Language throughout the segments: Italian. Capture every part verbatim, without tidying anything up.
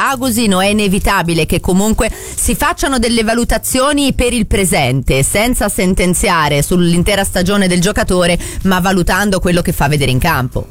Dragusin, o è inevitabile che comunque si facciano delle valutazioni per il presente senza sentenziare sull'intera stagione del giocatore, ma valutando quello che fa vedere in campo?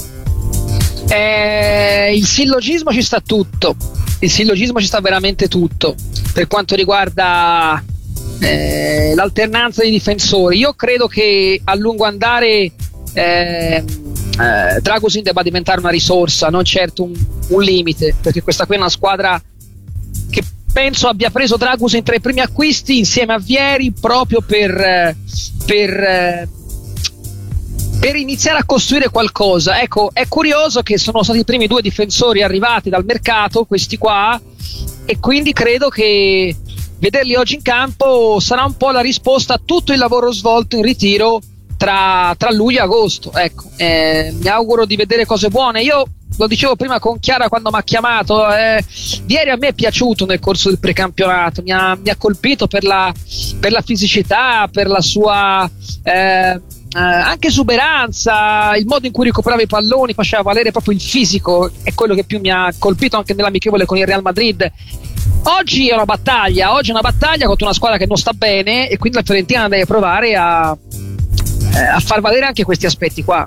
Eh, il sillogismo ci sta tutto, il sillogismo ci sta veramente tutto per quanto riguarda eh, l'alternanza dei difensori. Io credo che a lungo andare eh, eh, Dragusin debba diventare una risorsa, non certo un, un limite, perché questa qui è una squadra che penso abbia preso Dragusin tra i primi acquisti insieme a Vieri proprio per per per iniziare a costruire qualcosa. Ecco, è curioso che sono stati i primi due difensori arrivati dal mercato, questi qua, e quindi credo che vederli oggi in campo sarà un po' la risposta a tutto il lavoro svolto in ritiro tra, tra luglio e agosto. Ecco, eh, mi auguro di vedere cose buone. Io lo dicevo prima con Chiara quando mi ha chiamato, eh, ieri a me è piaciuto nel corso del precampionato, mi ha, mi ha colpito per la, per la fisicità, per la sua eh, eh, anche esuberanza, il modo in cui recuperava i palloni, faceva valere proprio il fisico, è quello che più mi ha colpito anche nell'amichevole con il Real Madrid. Oggi è una battaglia, oggi è una battaglia contro una squadra che non sta bene, e quindi la Fiorentina deve provare a, eh, a far valere anche questi aspetti qua.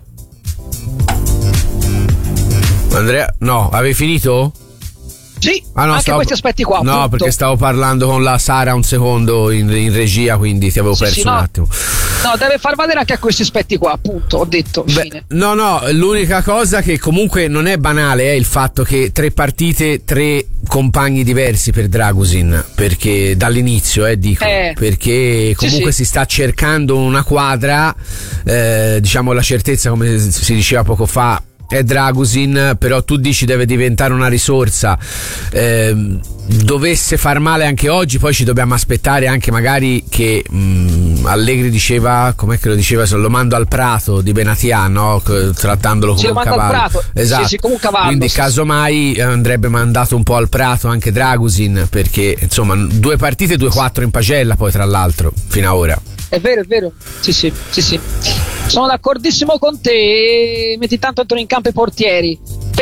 Andrea, no, avevi finito? Sì, ah, no, anche stavo, questi aspetti qua. No, appunto. Perché stavo parlando con la Sara un secondo in, in regia, quindi ti avevo sì, perso sì, un no. attimo. No, deve far valere anche a questi aspetti qua, appunto, ho detto. Beh, fine. No, no, l'unica cosa che comunque non è banale è il fatto che tre partite, tre compagni diversi per Dragusin, perché dall'inizio, eh, dico, eh, perché comunque sì, sì. si sta cercando una quadra, eh, diciamo la certezza, come si diceva poco fa, è Dragusin, però tu dici deve diventare una risorsa. Eh, dovesse far male anche oggi, poi ci dobbiamo aspettare anche magari che mh, Allegri diceva, com'è che lo diceva, se lo mando al prato di Benatia, no? Trattandolo come sì, un cavallo. Al prato. Esatto. Sì, sì, come un cavallo. Quindi sì, casomai andrebbe mandato un po' al prato anche Dragusin, perché insomma due partite, due quattro in pagella poi tra l'altro fino ad ora. È vero, è vero. Sì, sì, sì, sì. Sono d'accordissimo con te, metti tanto entrano in campo i portieri,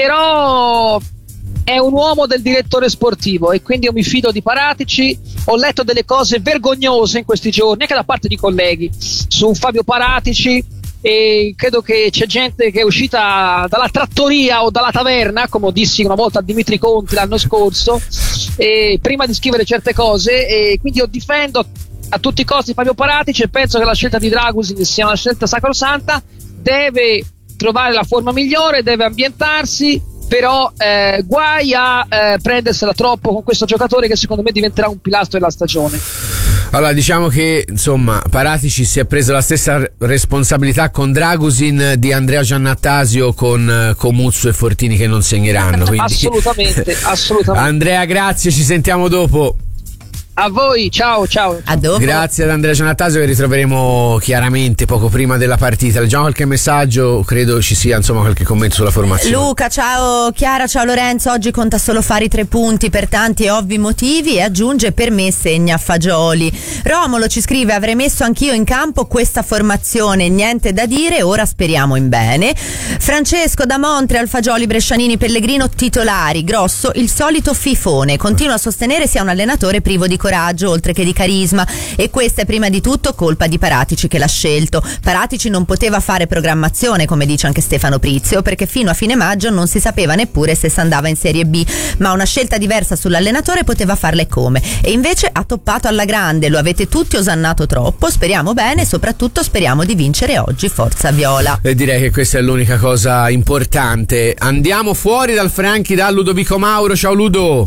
però è un uomo del direttore sportivo e quindi io mi fido di Paratici. Ho letto delle cose vergognose in questi giorni, anche da parte di colleghi, su Fabio Paratici, e credo che c'è gente che è uscita dalla trattoria o dalla taverna, come dissi una volta a Dimitri Conti l'anno scorso, e prima di scrivere certe cose, e quindi io difendo a tutti i costi Fabio Paratici e penso che la scelta di Dragusin sia una scelta sacrosanta. Deve trovare la forma migliore, deve ambientarsi, però eh, guai a eh, prendersela troppo con questo giocatore che secondo me diventerà un pilastro della stagione. Allora, diciamo che insomma Paratici si è preso la stessa responsabilità con Dragusin di Andrea Giannattasio con Comuzzo e Fortini che non segneranno, quindi... assolutamente, assolutamente. Andrea, grazie, ci sentiamo dopo. A voi, ciao, ciao. A dopo. Grazie ad Andrea Giannattasio, che ritroveremo chiaramente poco prima della partita. Leggiamo qualche messaggio, credo ci sia insomma qualche commento sulla formazione. Luca, ciao Chiara, ciao Lorenzo. Oggi conta solo fare i tre punti per tanti e ovvi motivi, e aggiunge: per me segna Fagioli. Romolo ci scrive: avrei messo anch'io in campo questa formazione, niente da dire, ora speriamo in bene. Francesco da Montreal: Fagioli, Brescianini, Pellegrino titolari, Grosso il solito fifone, continua a sostenere sia un allenatore privo di coraggio oltre che di carisma, e questa è prima di tutto colpa di Paratici che l'ha scelto. Paratici non poteva fare programmazione, come dice anche Stefano Prizio, perché fino a fine maggio non si sapeva neppure se si andava in Serie B, ma una scelta diversa sull'allenatore poteva farle come, e invece ha toppato alla grande. Lo avete tutti osannato troppo, speriamo bene e soprattutto speriamo di vincere oggi, forza viola. E direi che questa è l'unica cosa importante. Andiamo fuori dal Franchi, da Ludovico Mauro. Ciao Ludo.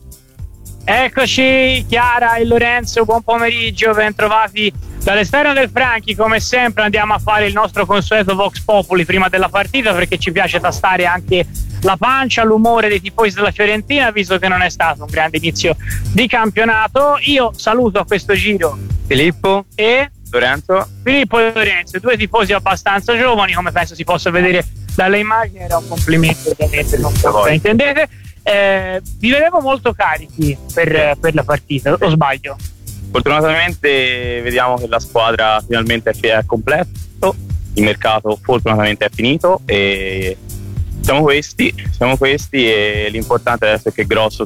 Eccoci Chiara e Lorenzo, buon pomeriggio, ben trovati dall'esterno del Franchi. Come sempre andiamo a fare il nostro consueto Vox Populi prima della partita, perché ci piace tastare anche la pancia, l'umore dei tifosi della Fiorentina, visto che non è stato un grande inizio di campionato. Io saluto a questo giro Filippo e Lorenzo. Filippo e Lorenzo, due tifosi abbastanza giovani, come penso si possa vedere dalle immagini. Era un complimento, ovviamente, non so se intendete. Eh, vi vedevo molto carichi per, per la partita, o sbaglio? Fortunatamente vediamo che la squadra finalmente è completo, il mercato fortunatamente è finito e siamo questi, siamo questi e l'importante adesso è che Grosso